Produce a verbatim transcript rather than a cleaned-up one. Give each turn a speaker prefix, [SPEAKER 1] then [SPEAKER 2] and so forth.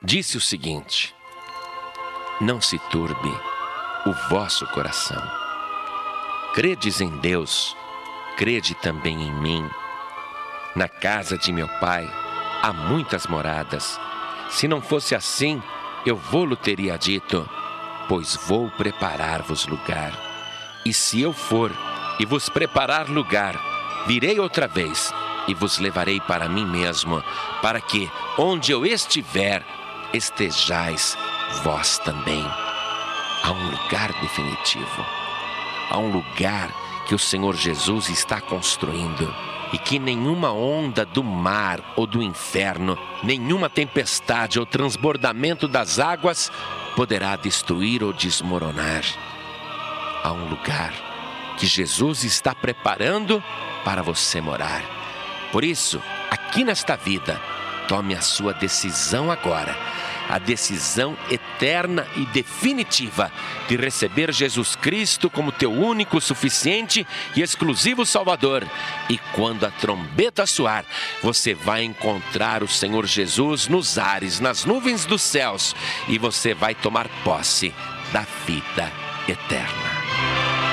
[SPEAKER 1] disse o seguinte: não se turbe o vosso coração. Credes em Deus, crede também em mim. Na casa de meu pai há muitas moradas. Se não fosse assim, eu vou-lo teria dito, pois vou preparar-vos lugar. E se eu for e vos preparar lugar, virei outra vez e vos levarei para mim mesmo, para que, onde eu estiver, estejais vós também. Há um lugar definitivo, há um lugar que o Senhor Jesus está construindo e que nenhuma onda do mar ou do inferno, nenhuma tempestade ou transbordamento das águas poderá destruir ou desmoronar. Há um lugar que Jesus está preparando para você morar. Por isso, aqui nesta vida, tome a sua decisão agora, a decisão eterna e definitiva de receber Jesus Cristo como teu único, suficiente e exclusivo Salvador. E quando a trombeta soar, você vai encontrar o Senhor Jesus nos ares, nas nuvens dos céus, e você vai tomar posse da vida eterna.